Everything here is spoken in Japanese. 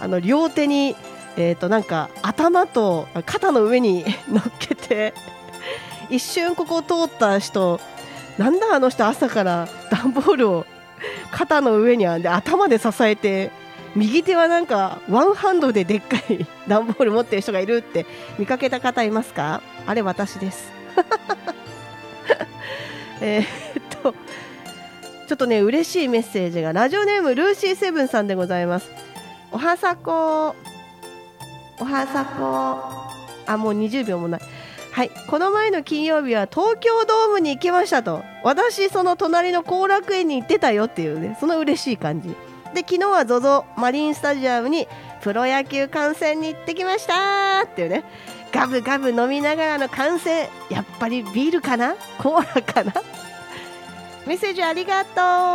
両手に、なんか頭と肩の上に乗っけて一瞬ここを通った人、なんだあの人朝から段ボールを肩の上にで頭で支えて、右手はなんかワンハンドででっかい段ボール持ってる人がいるって見かけた方いますか？あれ私ですちょっとね嬉しいメッセージが、ラジオネームルーシーセブンさんでございます。おはさこもう20秒もない。はい、この前の金曜日は東京ドームに行きましたと。私その隣の後楽園に行ってたよっていうね、その嬉しい感じで、昨日は ZOZO マリンスタジアムにプロ野球観戦に行ってきましたっていうね、ガブガブ飲みながらの観戦、やっぱりビールかなコーラかな。メッセージありがとう。